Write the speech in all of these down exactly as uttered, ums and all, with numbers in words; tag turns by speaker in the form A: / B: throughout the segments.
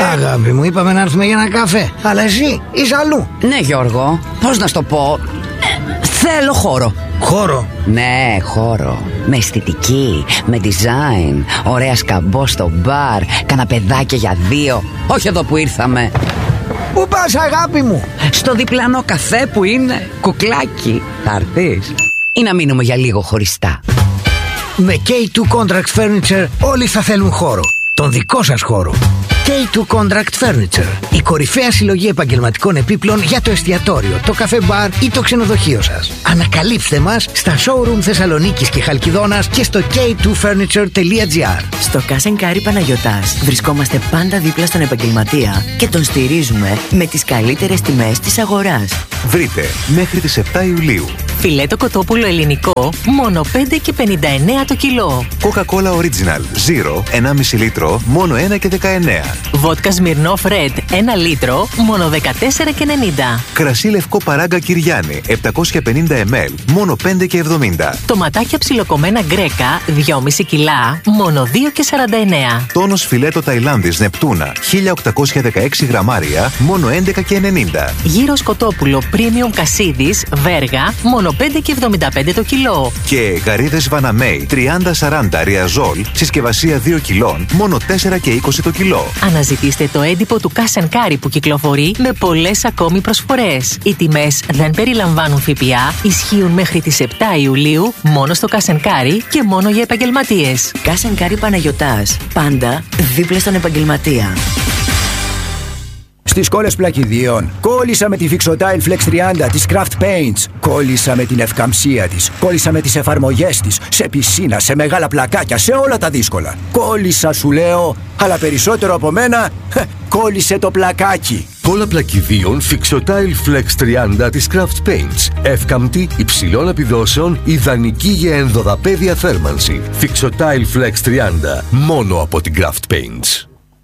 A: Αγάπη μου, είπαμε να έρθουμε για ένα καφέ. Αλλά εσύ είσαι αλλού.
B: Ναι, Γιώργο, πώς να σου το πω. Θέλω χώρο.
A: Χώρο?
B: Ναι, χώρο. Με αισθητική, με design. Ωραία σκαμπό στο μπαρ. Καναπεδάκια για δύο. Όχι εδώ που ήρθαμε.
A: Πού πας, αγάπη μου?
B: Στο διπλανό καφέ που είναι. Κουκλάκι. Θα έρθεις ή να μείνουμε για λίγο χωριστά?
A: Με κέι τού Contract Furniture όλοι θα θέλουν χώρο. Τον δικό σας χώρο. κέι τού Contract Furniture. Η κορυφαία συλλογή επαγγελματικών επίπλων για το εστιατόριο, το καφέ μπαρ ή το ξενοδοχείο σας. Ανακαλύψτε μας στα showroom Θεσσαλονίκης και Χαλκιδόνας και στο κέι τού φέρνιτσερ τελεία τζι άρ.
C: Στο Cash and Carry Παναγιωτάς βρισκόμαστε πάντα δίπλα στον επαγγελματία και τον στηρίζουμε με τις καλύτερες τιμές της αγοράς.
D: Βρείτε μέχρι τις επτά Ιουλίου
E: φιλέτο κοτόπουλο ελληνικό μόνο πέντε και πενήντα εννέα το κιλό.
D: Coca-Cola Original Zero ενάμιση λίτρο μόνο ένα και δεκαεννέα.
E: Βότκα Smirnoff Red ένα λίτρο μόνο δεκατέσσερα και ενενήντα.
D: Κρασί λευκό Παράγκα Κυριάννη επτακόσια πενήντα μιλιλίτρα μόνο πέντε και εβδομήντα.
E: Τοματάκια ψιλοκομμένα γκρέκα δυόμισι κιλά μόνο δύο και σαράντα εννέα.
D: Τόνος φιλέτο Ταϊλάνδης Νεπτούνα χίλια οκτακόσια δεκαέξι γραμμάρια μόνο έντεκα και ενενήντα.
E: Γύρος κοτόπουλο Premium Κασίδης Βέργα μόνο πέντε και εβδομήντα πέντε το κιλό.
D: Και γαρίδες Βαναμέη τριάντα σαράντα Ριαζόλ συσκευασία δύο κιλών μόνο τέσσερα και είκοσι το κιλό.
E: Αναζητήστε το έντυπο του Cash and Carry που κυκλοφορεί με πολλές ακόμη προσφορές. Οι τιμές δεν περιλαμβάνουν ΦΠΑ, ισχύουν μέχρι τις επτά Ιουλίου μόνο στο Cash and Carry και μόνο για επαγγελματίες.
C: Cash and Carry Παναγιωτάς. Πάντα δίπλα στον επαγγελματία.
F: Στις κόλλες πλακιδίων κόλλησα με τη Fixotile Flex τριάντα της Craft Paints. Κόλλησα με την ευκαμψία της. Κόλλησα με τις εφαρμογές της. Σε πισίνα, σε μεγάλα πλακάκια, σε όλα τα δύσκολα. Κόλλησα σου λέω, αλλά περισσότερο από μένα κόλλησε το πλακάκι.
G: Κόλλα πλακιδίων Fixotile Flex τριάντα της Craft Paints. Εύκαμπτη, υψηλών επιδόσεων, ιδανική για ενδοδαπέδια θέρμανση. Fixotile Flex τριάντα, μόνο από την Craft Paints.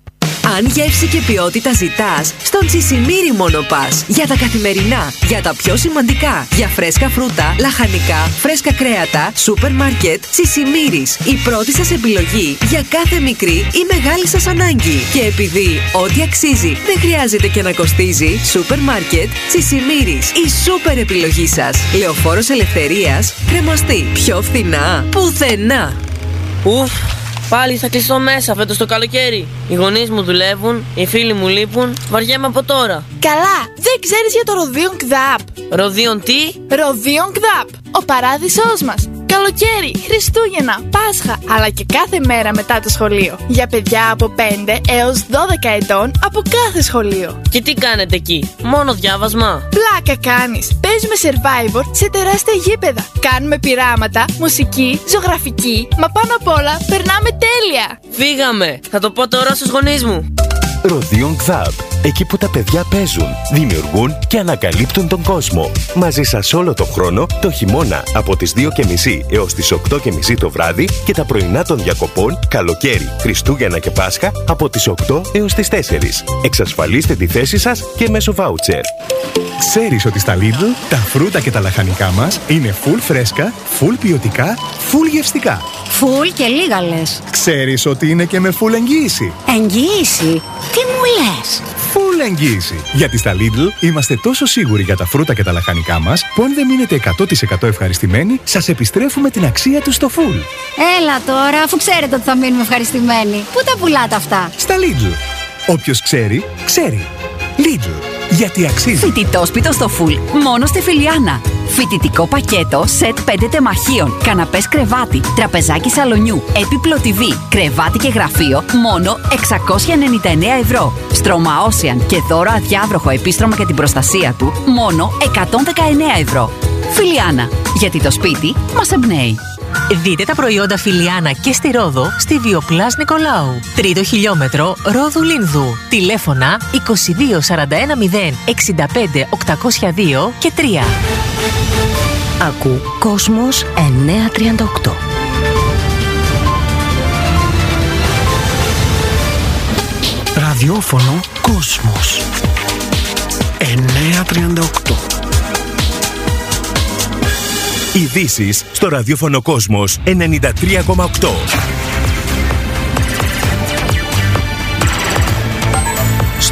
H: Αν γεύση και ποιότητα ζητάς, στον Τσισιμίρι μόνο πας. Για τα καθημερινά, για τα πιο σημαντικά. Για φρέσκα φρούτα, λαχανικά, φρέσκα κρέατα, σούπερ μάρκετ, Τσισιμίρις. Η πρώτη σας επιλογή για κάθε μικρή ή μεγάλη σας ανάγκη. Και επειδή ό,τι αξίζει δεν χρειάζεται και να κοστίζει, σούπερ μάρκετ, Τσισιμίρις. Η σούπερ επιλογή σας. Λεωφόρος Ελευθερίας, Κρεμαστή. Πιο φθηνά, πουθενά.
I: Ουφ. Πάλι θα κλειστώ μέσα φέτος το καλοκαίρι. Οι γονείς μου δουλεύουν, οι φίλοι μου λείπουν. Βαριέμαι από τώρα.
J: Καλά, δεν ξέρεις για το Ροδίον Κδάπ.
I: Ροδίον τι?
J: Ροδίον Κδάπ, ο παράδεισός μας. Καλοκαίρι, Χριστούγεννα, Πάσχα, αλλά και κάθε μέρα μετά το σχολείο. Για παιδιά από πέντε έως δώδεκα ετών από κάθε σχολείο.
I: Και τι κάνετε εκεί, μόνο διάβασμα?
J: Πλάκα κάνεις. Παίζουμε Survivor σε τεράστια γήπεδα. Κάνουμε πειράματα, μουσική, ζωγραφική, μα πάνω απ' όλα περνάμε τέλεια.
I: Φύγαμε, θα το πω τώρα στους γονείς μου.
K: Ροδίον Κδάπ. Εκεί που τα παιδιά παίζουν, δημιουργούν και ανακαλύπτουν τον κόσμο. Μαζί σας όλο τον χρόνο, το χειμώνα, από τις δύο και μισή έως τις οκτώ και μισή το βράδυ και τα πρωινά των διακοπών, καλοκαίρι, Χριστούγεννα και Πάσχα, από τις οκτώ έως τις τέσσερις. Εξασφαλίστε τη θέση σας και μέσω βάουτσερ.
L: Ξέρεις ότι στα Lidl τα φρούτα και τα λαχανικά μας είναι full φρέσκα, full ποιοτικά, full γευστικά.
M: Full και λίγα λες.
L: Ξέρεις ότι είναι και με full εγγύηση.
M: Εγγύηση? Τι μου λες?
L: Full εγγύηση. Γιατί στα Lidl είμαστε τόσο σίγουροι για τα φρούτα και τα λαχανικά μας που αν δεν μείνετε εκατό τοις εκατό ευχαριστημένοι, σας επιστρέφουμε την αξία του στο full.
M: Έλα τώρα, αφού ξέρετε ότι θα μείνουμε ευχαριστημένοι. Πού τα πουλάτε αυτά?
L: Στα Lidl. Όποιος ξέρει, ξέρει. Lidl. Γιατί αξίζει.
B: Φοιτητόσπιτο στο full, μόνο στη Φιλιάνα. Φοιτητικό πακέτο, σετ πέντε τεμαχίων, καναπές κρεβάτι, τραπεζάκι σαλονιού, έπιπλο τι βι, κρεβάτι και γραφείο, μόνο εξακόσια ενενήντα εννέα ευρώ. Στρώμα Ocean και δώρο αδιάβροχο επίστρωμα για την προστασία του, μόνο εκατόν δεκαεννέα ευρώ. Φιλιάνα, γιατί το σπίτι μας εμπνέει.
E: Δείτε τα προϊόντα Φιλιάνα και στη Ρόδο στη Βιοπλάς Νικολάου. Τρίτο χιλιόμετρο Ρόδου Λίνδου. Τηλέφωνα είκοσι δύο σαράντα ένα μηδέν εξήντα πέντε οκτακόσια δύο και τρία.
H: Ακού Κόσμος εννιακόσια τριάντα οκτώ.
N: Ραδιόφωνο Κόσμος εννιακόσια τριάντα οκτώ.
K: Ειδήσεις στο ραδιόφωνο Κόσμος ενενήντα τρία κόμμα οκτώ.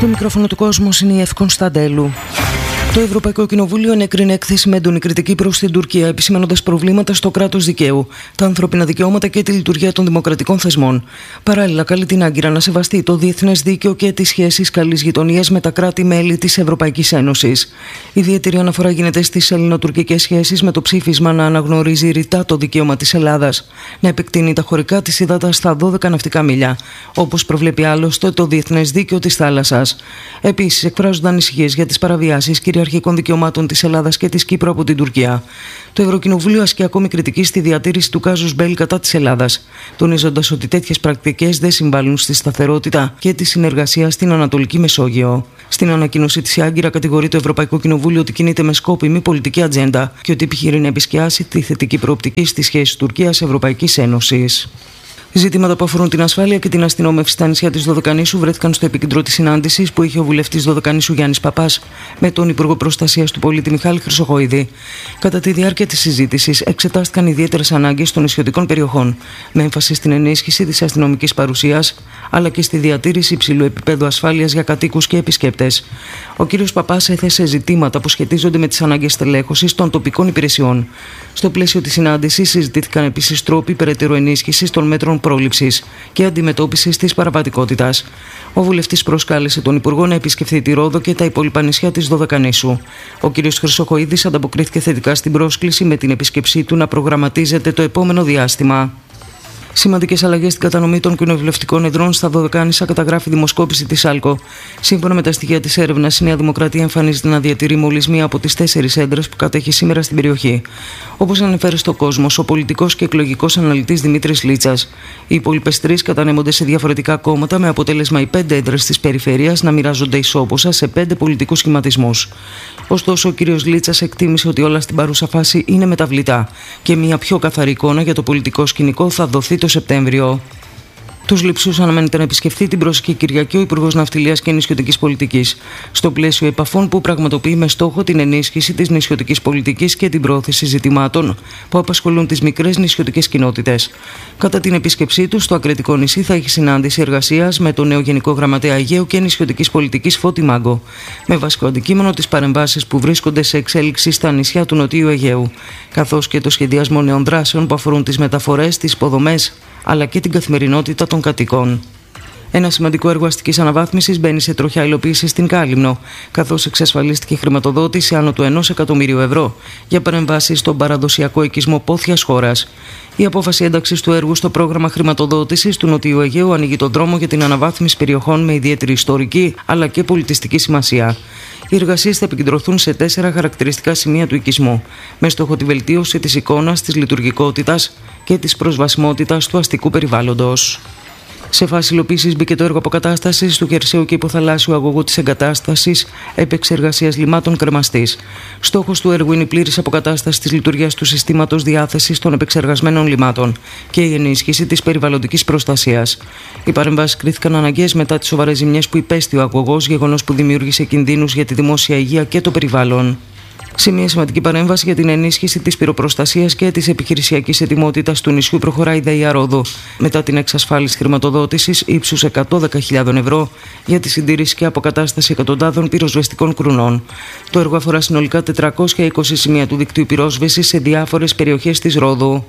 O: Στο μικρόφωνο του κόσμου είναι η Εύη Κωνσταντέλου. Το Ευρωπαϊκό Κοινοβούλιο ενέκρινε έκθεση με έντονη κριτική προς την Τουρκία, επισημαίνοντας προβλήματα στο κράτος δικαίου, τα ανθρώπινα δικαιώματα και τη λειτουργία των δημοκρατικών θεσμών. Παράλληλα, καλεί την Άγκυρα να σεβαστεί το διεθνές δίκαιο και τις σχέσεις καλής γειτονίας με τα κράτη-μέλη της Ευρωπαϊκής Ένωσης. Ιδιαίτερη αναφορά γίνεται στις ελληνοτουρκικές σχέσεις, με το ψήφισμα να αναγνωρίζει ρητά το δικαίωμα της Ελλάδας να επεκτείνει τα χωρικά της ύδατα στα δώδεκα ναυτικά μίλια, όπως προβλέπει άλλωστε το διεθνές δίκαιο της θάλασσας. Επίσης, εκφράζονται ανησυχίες για τις παραβιάσεις κυριαρχικών δικαιωμάτων της Ελλάδας και της Κύπρου από την Τουρκία. Το Ευρωκοινοβούλιο ασκεί ακόμη κριτική στη διατήρηση του κάζους μπέλι κατά της Ελλάδας, τονίζοντας ότι τέτοιες πρακτικές δεν συμβάλλουν στη σταθερότητα και τη συνεργασία στην Ανατολική Μεσόγειο. Στην ανακοίνωσή της, η Άγκυρα κατηγορεί το Ευρωπαϊκό Κοινοβούλιο ότι κινείται με σκόπιμη πολιτική ατζέντα και ότι επιχειρεί να επισκιάσει τη θετική προοπτική στις σχέσεις Τουρκίας-Ευρωπαϊκής Ένωσης. Ζητήματα που αφορούν την ασφάλεια και την αστυνόμευση στα νησιά της Δωδεκανήσου βρέθηκαν στο επίκεντρο της συνάντησης που είχε ο βουλευτής Δωδεκανήσου Γιάννης Παπάς με τον Υπουργό Προστασίας του Πολίτη Μιχάλη Χρυσοχοΐδη. Κατά τη διάρκεια της συζήτησης εξετάστηκαν ιδιαίτερες ανάγκες των νησιωτικών περιοχών, με έμφαση στην ενίσχυση της αστυνομικής παρουσίας αλλά και στη διατήρηση υψηλού επίπεδου ασφάλειας για κατοίκους και επισκέπτες. Ο κ. Παπάς έθεσε ζητήματα που σχετίζονται με τις ανάγκες τελέχωσης των τοπικών υπηρεσιών. Στο πλαίσιο της συνάντησης συζητήθηκαν επίσης τρόποι περαιτέρω ενίσχυσης των μέτρων πρόληψης και αντιμετώπισης της παραβατικότητας. Ο βουλευτής προσκάλεσε τον Υπουργό να επισκεφθεί τη Ρόδο και τα υπόλοιπα νησιά της Δωδεκανήσου. Ο κ. Χρυσοχοΐδης ανταποκρίθηκε θετικά στην πρόσκληση, με την επίσκεψή του να προγραμματίζεται το επόμενο διάστημα. Σημαντικές αλλαγές στην κατανομή των κοινοβουλευτικών εδρών στα Δωδεκάνησα καταγράφει η δημοσκόπηση της ΑΛΚΟ. Σύμφωνα με τα στοιχεία της έρευνας, η Νέα Δημοκρατία εμφανίζεται να διατηρεί μόλις μία από τις τέσσερις έδρες που κατέχει σήμερα στην περιοχή. Όπως αναφέρει στο Κόσμος ο πολιτικός και εκλογικός αναλυτής Δημήτρης Λίτσας, οι υπόλοιπες τρεις κατανέμονται σε διαφορετικά κόμματα, με αποτέλεσμα οι πέντε έδρες της περιφέρειας να μοιράζονται ισόποσα σε πέντε πολιτικούς σχηματισμούς. Ωστόσο, ο κ. Λίτσας εκτίμησε ότι όλα στην παρούσα φάση είναι μεταβλητά και μια πιο καθαρή εικόνα για το πολιτικό σκηνικό θα δοθεί το Σεπτέμβριο. Τους Λειψούς αναμένεται να επισκεφθεί την προσεχή Κυριακή ο Υπουργός Ναυτιλίας και Νησιωτικής Πολιτικής, στο πλαίσιο επαφών που πραγματοποιεί με στόχο την ενίσχυση της νησιωτικής πολιτικής και την πρόθεση ζητημάτων που απασχολούν τις μικρές νησιωτικές κοινότητες. Κατά την επίσκεψή του στο Ακριτικό νησί θα έχει συνάντηση εργασίας με τον νέο Γενικό Γραμματέα Αιγαίου και Νησιωτικής Πολιτικής Φώτη Μάγκο, με βασικό αντικείμενο τις παρεμβάσεις που βρίσκονται σε εξέλιξη στα νησιά του Νοτιού Αιγαίου, καθώς και το σχεδιασμό νέων δράσεων που αφορούν τις μεταφορές, τις υποδομές αλλά και την καθημερινότητα των κατοικών. Ένα σημαντικό έργο αστικής αναβάθμισης μπαίνει σε τροχιά υλοποίηση στην Κάλυμνο, καθώς εξασφαλίστηκε χρηματοδότηση άνω του ενός εκατομμυρίου ευρώ για παρεμβάσεις στον παραδοσιακό οικισμό Πόθιας χώρας. Η απόφαση ένταξης του έργου στο πρόγραμμα χρηματοδότησης του Νοτιού Αιγαίου ανοίγει τον δρόμο για την αναβάθμιση περιοχών με ιδιαίτερη ιστορική αλλά και πολιτιστική σημασία. Οι εργασίες θα επικεντρωθούν σε τέσσερα χαρακτηριστικά σημεία του οικισμού, με στόχο τη βελτίωση της εικόνας, της λειτουργικότητας και της προσβασιμότητας του αστικού περιβάλλοντος. Σε φάση υλοποίησης μπήκε το έργο αποκατάστασης του χερσαίου και υποθαλάσσιου αγωγού της εγκατάστασης επεξεργασίας λιμάτων κρεμαστής. Στόχος του έργου είναι η πλήρης αποκατάσταση της λειτουργίας του συστήματος διάθεσης των επεξεργασμένων λιμάτων και η ενίσχυση της περιβαλλοντικής προστασίας. Οι παρεμβάσεις κρίθηκαν αναγκαίες μετά τις σοβαρές ζημιές που υπέστη ο αγωγός, γεγονός που δημιούργησε κινδύνους για τη δημόσια υγεία και το περιβάλλον. Σε μια σημαντική παρέμβαση για την ενίσχυση της πυροπροστασίας και της επιχειρησιακής ετοιμότητας του νησιού προχωράει η ΔΕΙΑ Ρόδο, μετά την εξασφάλιση χρηματοδότησης ύψους εκατόν δέκα χιλιάδες ευρώ για τη συντήρηση και αποκατάσταση εκατοντάδων πυροσβεστικών κρουνών. Το έργο αφορά συνολικά τετρακόσια είκοσι σημεία του δικτύου πυρόσβεσης σε διάφορες περιοχές της Ρόδου.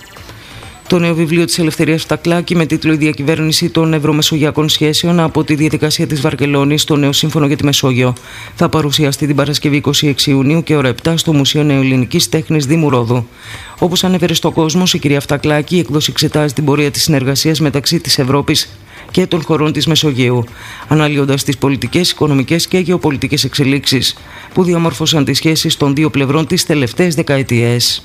O: Το νέο βιβλίο της Ελευθερίας Φτακλάκη με τίτλο «Η διακυβέρνηση των ευρωμεσογειακών σχέσεων από τη διαδικασία της Βαρκελόνης στο νέο σύμφωνο για τη Μεσόγειο» θα παρουσιαστεί την Παρασκευή είκοσι έξι Ιουνίου και ώρα επτά στο Μουσείο Νεοελληνικής Τέχνης Δήμου Ρόδου. Όπως ανέφερε στο Κόσμος η κυρία Φτακλάκη, η έκδοση εξετάζει την πορεία της συνεργασίας μεταξύ της Ευρώπης και των χωρών της Μεσογείου, αναλύοντας τις πολιτικές, οικονομικές και γεωπολιτικές εξελίξεις που διαμόρφωσαν τις σχέσεις των δύο πλευρών τις τελευταίες δεκαετίες.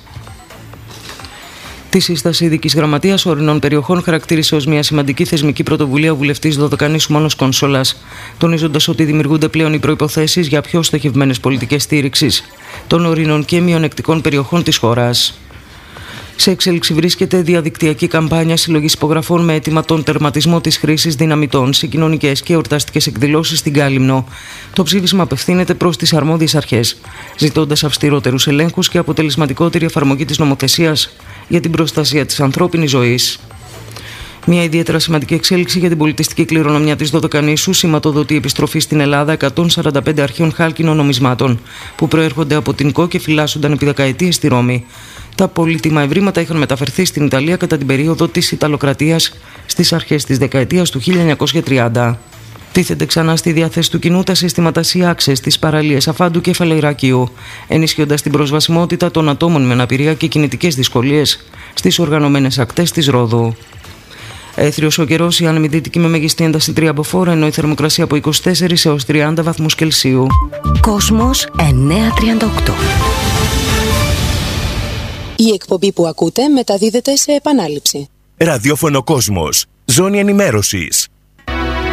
O: Τη σύσταση ειδικής γραμματείας ορεινών περιοχών χαρακτήρισε ως μια σημαντική θεσμική πρωτοβουλία ο βουλευτής Δωδεκανήσου Μάνος Κονσόλας, τονίζοντας ότι δημιουργούνται πλέον οι προϋποθέσεις για πιο στοχευμένες πολιτικές στήριξης των ορεινών και μειονεκτικών περιοχών της χώρας. Σε εξέλιξη βρίσκεται διαδικτυακή καμπάνια συλλογής υπογραφών με αίτημα τον τερματισμό της χρήσης δυναμητών σε κοινωνικές και εορταστικές εκδηλώσεις στην Κάλυμνο. Το ψήφισμα απευθύνεται προς τις αρμόδιες αρχές, ζητώντας αυστηρότερους ελέγχους και αποτελεσματικότερη εφαρμογή της νομοθεσίας για την προστασία της ανθρώπινης ζωής. Μια ιδιαίτερα σημαντική εξέλιξη για την πολιτιστική κληρονομιά της Δωδεκανήσου σηματοδοτεί η επιστροφή στην Ελλάδα εκατόν σαράντα πέντε αρχαίων χάλκινων νομισμάτων που προέρχονται από την Κο και φυλάσσονταν επί δεκαετίες στη Ρώμη. Τα πολύτιμα ευρήματα είχαν μεταφερθεί στην Ιταλία κατά την περίοδο της Ιταλοκρατίας στις αρχές της δεκαετίας του χίλια εννιακόσια τριάντα. Τίθενται ξανά στη διάθεση του κοινού τα συστήματα ΣΥΑΞΕ στις παραλίες Αφάντου και Φαλεϊράκιου, ενισχύοντας την προσβασιμότητα των ατόμων με αναπηρία και κινητικές δυσκολίες στις οργανωμένες ακτές της Ρόδου. Έθριος ο καιρός, η άνεμη δυτική με μεγιστή ένταση τρία μποφόρ, ενώ η θερμοκρασία από είκοσι τέσσερα έως τριάντα βαθμούς Κελσίου.
P: Κόσμος εννιακόσια τριάντα οκτώ. Η εκπομπή που ακούτε μεταδίδεται σε επανάληψη.
K: Ραδιόφωνο Κόσμος. Ζώνη ενημέρωσης.